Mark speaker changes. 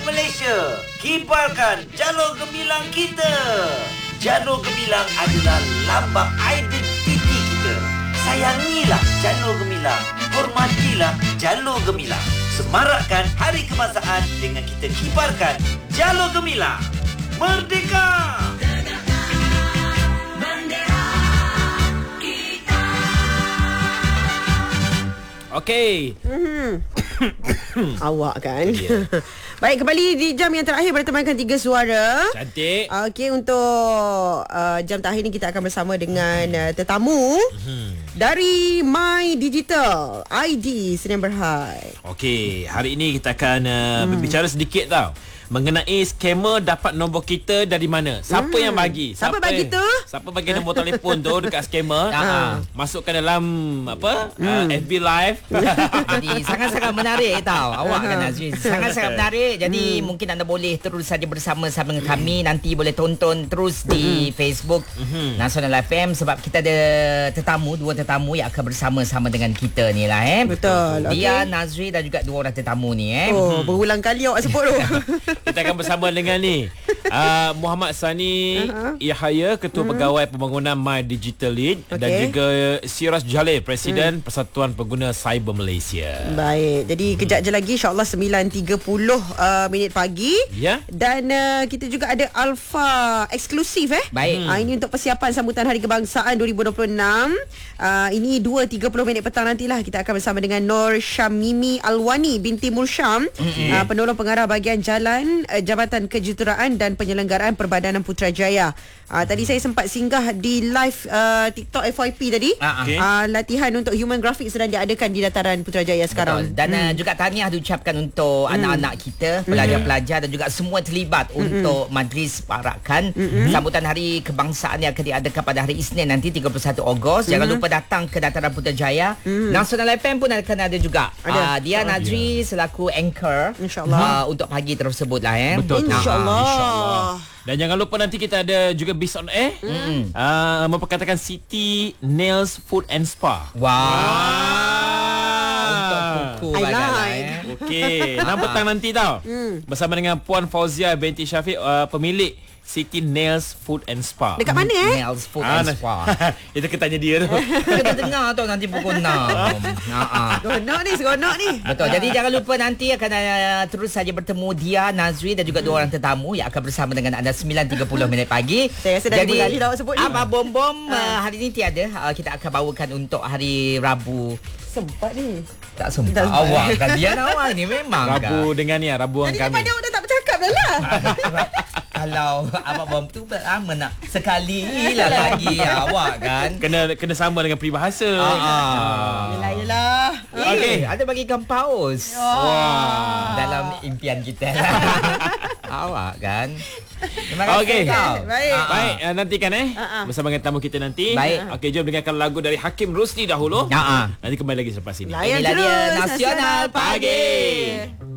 Speaker 1: Malaysia. Kibarkan jalur gemilang kita. Jalur gemilang adalah lambang identiti kita. Sayangilah jalur gemilang. Hormatilah jalur gemilang. Semarakkan Hari Kebangsaan dengan kita kibarkan jalur gemilang. Merdeka!
Speaker 2: Okey.
Speaker 3: Awak kan.
Speaker 2: Yeah.
Speaker 3: Baik, kembali di jam yang terakhir bertemankan 3 suara.
Speaker 2: Cantik.
Speaker 3: Okey, untuk jam terakhir ni kita akan bersama dengan tetamu dari My Digital ID Sdn Bhd.
Speaker 2: Okey, hari ini kita akan berbicara sedikit tau mengenai skamer dapat nombor kita dari mana. Siapa yang bagi?
Speaker 3: Siapa bagi tu?
Speaker 2: Siapa bagi nombor telefon tu dekat skamer? Masukkan dalam FB live.
Speaker 4: Jadi sangat-sangat menarik tau. Awak kan Azri, sangat-sangat menarik. Jadi mungkin anda boleh terus saja bersama-sama dengan kami. Nanti boleh tonton terus di Facebook Nasional FM. Sebab kita ada dua tetamu yang akan bersama-sama dengan kita ni lah.
Speaker 3: Betul.
Speaker 4: Dia, Nazri dan juga 2 orang tetamu ni.
Speaker 3: Berulang kali awak sebut tu.
Speaker 2: Kita akan bersama dengan ni Muhammad Sani Yahaya, Ketua Pegawai Pembangunan My Digital Lead, dan juga Siraj Jalil, Presiden Persatuan Pengguna Cyber Malaysia.
Speaker 3: Baik, jadi kejap je lagi insyaAllah 9.30 minit pagi.
Speaker 2: Ya.
Speaker 3: Dan kita juga ada Alpha eksklusif
Speaker 4: Baik.
Speaker 3: Ini untuk persiapan sambutan Hari Kebangsaan 2026. Ini 2.30 minit petang nantilah kita akan bersama dengan Nur Syamimi Alwani binti Mursyam, penolong pengarah bahagian jalan Jabatan Kejuruteraan dan Penyelenggaraan Perbadanan Putrajaya. Tadi saya sempat singgah di live TikTok FYP tadi. Latihan untuk human graphics sedang diadakan di dataran Putrajaya sekarang.
Speaker 4: Betul. Dan juga tahniah diucapkan untuk anak-anak kita, pelajar-pelajar dan juga semua terlibat untuk majlis parakan sambutan Hari Kebangsaan yang akan diadakan pada hari Isnin nanti 31 Ogos. Jangan lupa datang ke dataran Putrajaya. Nasional FM pun akan ada juga. Dia Nazri selaku anchor
Speaker 3: InsyaAllah
Speaker 4: untuk pagi tersebut lah.
Speaker 2: Betul.
Speaker 3: InsyaAllah.
Speaker 2: Dan jangan lupa nanti kita ada juga Biz on Air memperkatakan City Nails Food and Spa.
Speaker 4: Untuk kuku
Speaker 3: I
Speaker 4: bagai
Speaker 3: like.
Speaker 2: Okey, 6 petang nanti tau. Bersama dengan Puan Fauzia binti Syafiq, pemilik City Nails Food and Spa.
Speaker 3: Dekat mana
Speaker 4: Nails Food and Spa.
Speaker 2: Itu kita tanya dia tu.
Speaker 4: Kita dengar tau nanti pukul 6.
Speaker 3: Seronok ni.
Speaker 4: Betul. Jadi jangan lupa nanti akan terus saja bertemu dia, Nazri dan juga 2 orang tetamu yang akan bersama dengan anda 9.30 minit pagi.
Speaker 3: Saya rasa dah
Speaker 4: jadi
Speaker 3: berkali dah awak sebut ni.
Speaker 4: Abang Bom hari ni tiada. Kita akan bawakan untuk hari Rabu.
Speaker 3: Sempat ni.
Speaker 4: Tak sempat. Awak kan dia awak ni memang
Speaker 2: Rabu dengan ni Rabuan
Speaker 3: Tadi
Speaker 2: kami.
Speaker 3: depan dia awak dah tak bercakap dah lah.
Speaker 4: Kalau Abang Bom tu lama nak sekali lah lagi awak kan.
Speaker 2: Kena sama dengan peribahasa.
Speaker 3: Yelah.
Speaker 4: Okey, ada bagikan paus. Dalam impian kita. Awak kan. Terima kasih.
Speaker 2: Okey.
Speaker 3: Baik.
Speaker 2: Nantikan bersama dengan tamu kita nanti.
Speaker 4: Baik.
Speaker 2: Okey, jom dengarkan lagu dari Hakim Rusdi dahulu. Nanti kembali lagi selepas ini.
Speaker 3: Layan
Speaker 4: Inilah dia
Speaker 3: terus
Speaker 4: Nasional Pagi.